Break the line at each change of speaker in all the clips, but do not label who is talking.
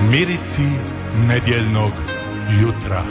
Mirisi nedjeljnog jutra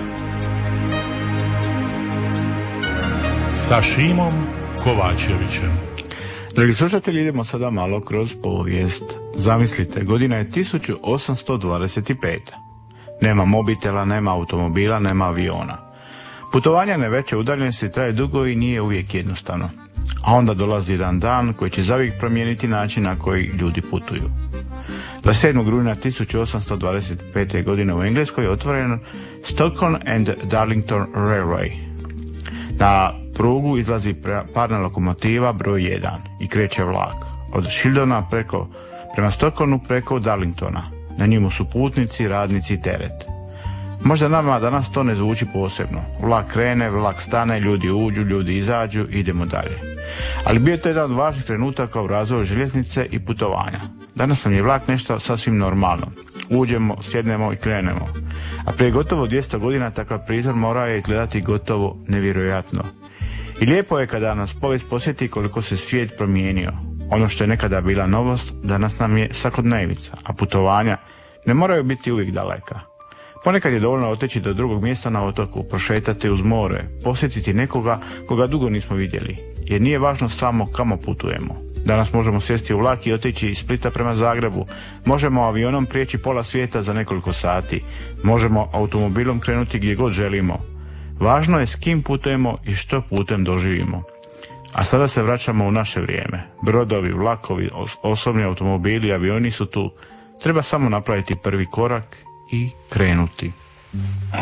sa Šimom Kovačevićem.
Dragi slušatelji, idemo sada malo kroz povijest. Zamislite, godina je 1825. Nema mobitela, nema automobila, nema aviona. Putovanja na veće udaljenosti traje dugo i nije uvijek jednostavno. A onda dolazi jedan dan koji će zauvijek promijeniti način na koji ljudi putuju. 27. rujna 1825. godine u Engleskoj je otvoren Stockton and Darlington Railway. Na prugu izlazi parna lokomotiva broj 1 i kreće vlak. Od Shildona prema Stocktonu preko Darlingtona. Na njemu su putnici, radnici i teret. Možda nama danas to ne zvuči posebno. Vlak krene, vlak stane, ljudi uđu, ljudi izađu, idemo dalje. Ali bio je to jedan od važnih trenutaka u razvoju željeznice i putovanja. Danas nam je vlak nešto sasvim normalno. Uđemo, sjednemo i krenemo. A prije gotovo 200 godina takav prizor morao je izgledati gotovo nevjerojatno. I lijepo je kada nas povijest posjeti koliko se svijet promijenio. Ono što je nekada bila novost, danas nam je svakodnevica, a putovanja ne moraju biti uvijek daleka. Ponekad je dovoljno otići do drugog mjesta na otoku, prošetati uz more, posjetiti nekoga koga dugo nismo vidjeli, jer nije važno samo kamo putujemo. Danas možemo sjesti u vlak i otići iz Splita prema Zagrebu, možemo avionom prijeći pola svijeta za nekoliko sati, možemo automobilom krenuti gdje god želimo. Važno je s kim putujemo i što putem doživimo. A sada se vraćamo u naše vrijeme. Brodovi, vlakovi, osobni automobili, avioni su tu. Treba samo napraviti prvi korak i krenuti.